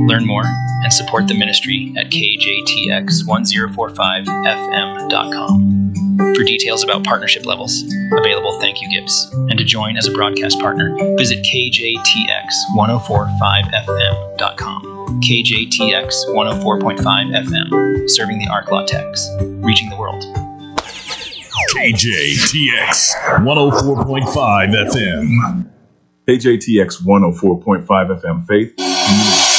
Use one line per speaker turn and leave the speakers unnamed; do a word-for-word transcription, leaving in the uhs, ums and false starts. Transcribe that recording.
Learn more and support the ministry at K J T X one oh four five F M dot com. For details about partnership levels, available thank you gifts, and to join as a broadcast partner, visit K J T X one oh four five F M dot com. K J T X one oh four point five F M, serving the Arklaw Tex, reaching the world.
K J T X one oh four point five F M.
K J T X one oh four point five F M, Faith, Community